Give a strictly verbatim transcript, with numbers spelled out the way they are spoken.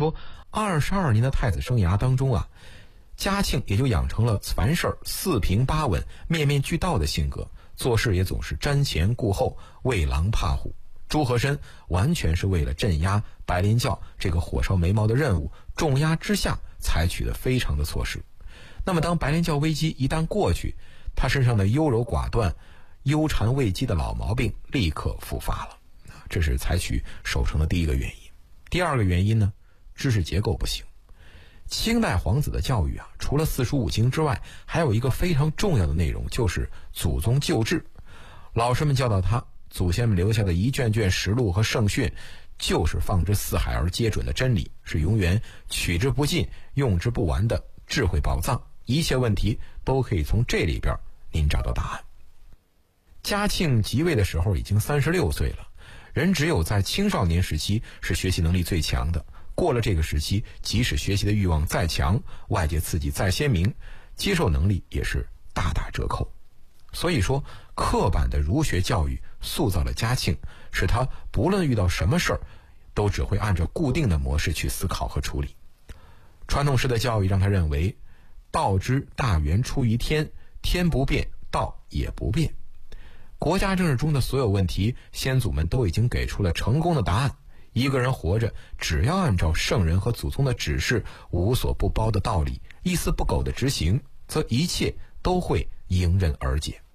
说二十二年的太子生涯当中啊，嘉庆也就养成了凡事四平八稳、面面俱到的性格，做事也总是瞻前顾后、畏狼怕虎。朱和申完全是为了镇压白莲教这个火烧眉毛的任务，重压之下采取的非常的措施。那么当白莲教危机一旦过去，他身上的优柔寡断、忧谗畏讥的老毛病立刻复发了，这是采取守成的第一个原因。第二个原因呢，知识结构不行。清代皇子的教育啊，除了四书五经之外，还有一个非常重要的内容，就是祖宗旧制。老师们教导他，祖先们留下的一卷卷实录和圣训，就是放之四海而皆准的真理，是永远取之不尽、用之不完的智慧宝藏。一切问题都可以从这里边您找到答案。嘉庆即位的时候已经三十六岁了，人只有在青少年时期是学习能力最强的，过了这个时期，即使学习的欲望再强，外界刺激再鲜明，接受能力也是大打折扣。所以说，刻板的儒学教育塑造了嘉庆，使他不论遇到什么事儿，都只会按照固定的模式去思考和处理。传统式的教育让他认为，道之大源出于天，天不变，道也不变。国家政治中的所有问题，先祖们都已经给出了成功的答案。一个人活着，只要按照圣人和祖宗的指示，无所不包的道理，一丝不苟的执行，则一切都会迎刃而解。